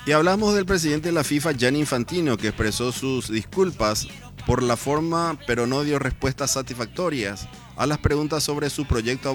Y hablamos del presidente de la FIFA, Gianni Infantino, que expresó sus disculpas por la forma, pero no dio respuestas satisfactorias a las preguntas sobre su proyecto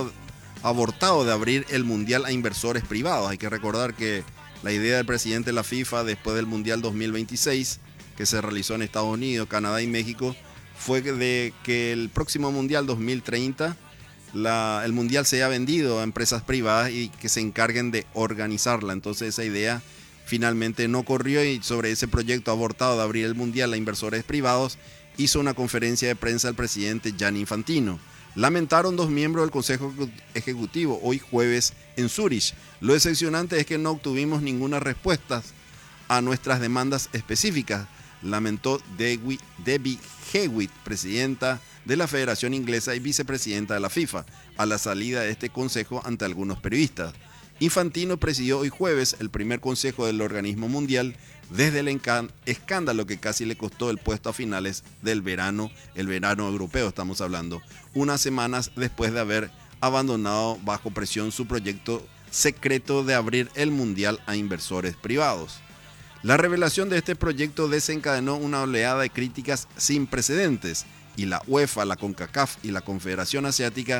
abortado de abrir el Mundial a inversores privados. Hay que recordar que la idea del presidente de la FIFA después del Mundial 2026, que se realizó en Estados Unidos, Canadá y México, fue de que el próximo Mundial 2030 el Mundial sea vendido a empresas privadas y que se encarguen de organizarla. Entonces esa idea finalmente no corrió y sobre ese proyecto abortado de abrir el Mundial a inversores privados hizo una conferencia de prensa el presidente Gianni Infantino. Lamentaron dos miembros del Consejo Ejecutivo hoy jueves en Zúrich. Lo decepcionante es que no obtuvimos ninguna respuesta a nuestras demandas específicas, lamentó Debbie Hewitt, presidenta de la Federación Inglesa y vicepresidenta de la FIFA, a la salida de este consejo ante algunos periodistas. Infantino presidió hoy jueves el primer consejo del organismo mundial desde el escándalo que casi le costó el puesto a finales del verano, el verano europeo estamos hablando, unas semanas después de haber abandonado bajo presión su proyecto secreto de abrir el mundial a inversores privados. La revelación de este proyecto desencadenó una oleada de críticas sin precedentes y la UEFA, la CONCACAF y la Confederación Asiática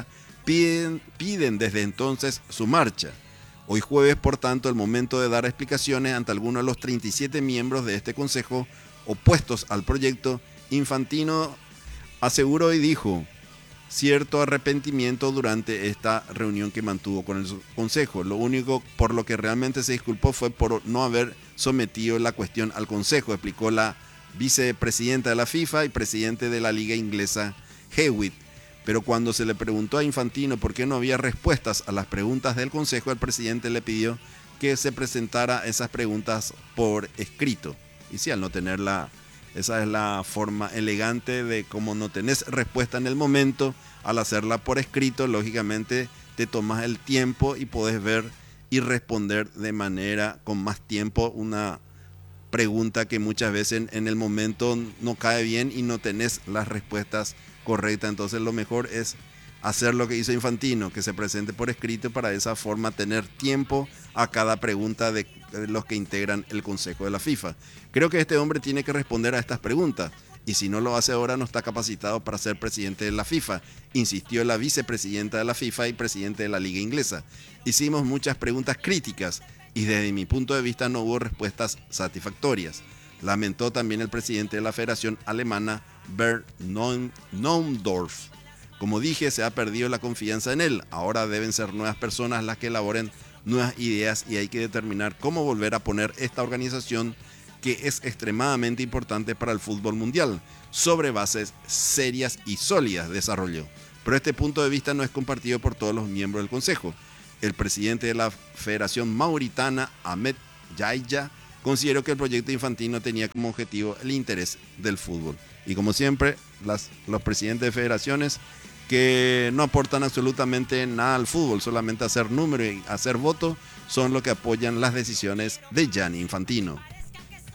piden desde entonces su marcha. Hoy jueves, por tanto, el momento de dar explicaciones ante algunos de los 37 miembros de este consejo opuestos al proyecto. Infantino aseguró y dijo cierto arrepentimiento durante esta reunión que mantuvo con el consejo. Lo único por lo que realmente se disculpó fue por no haber sometido la cuestión al consejo, explicó la vicepresidenta de la FIFA y presidente de la Liga Inglesa, Hewitt. Pero cuando se le preguntó a Infantino por qué no había respuestas a las preguntas del consejo, el presidente le pidió que se presentara esas preguntas por escrito. Y sí, al no tenerla, esa es la forma elegante de cómo no tenés respuesta en el momento, al hacerla por escrito, lógicamente te tomas el tiempo y podés ver y responder de manera con más tiempo una pregunta que muchas veces en el momento no cae bien y no tenés las respuestas correctas. Entonces lo mejor es hacer lo que hizo Infantino, que se presente por escrito para de esa forma tener tiempo a cada pregunta de los que integran el Consejo de la FIFA. Creo que este hombre tiene que responder a estas preguntas y si no lo hace ahora no está capacitado para ser presidente de la FIFA, insistió la vicepresidenta de la FIFA y presidente de la Liga Inglesa. Hicimos muchas preguntas críticas y desde mi punto de vista no hubo respuestas satisfactorias. Lamentó también el presidente de la Federación Alemana, Bernd Neumdorf. Como dije, se ha perdido la confianza en él. Ahora deben ser nuevas personas las que elaboren nuevas ideas y hay que determinar cómo volver a poner esta organización que es extremadamente importante para el fútbol mundial, sobre bases serias y sólidas, desarrolló. Pero este punto de vista no es compartido por todos los miembros del Consejo. El presidente de la Federación Mauritana, Ahmed Yahya, consideró que el proyecto Infantino tenía como objetivo el interés del fútbol. Y como siempre, los presidentes de federaciones que no aportan absolutamente nada al fútbol, solamente hacer número y hacer voto, son los que apoyan las decisiones de Gianni Infantino.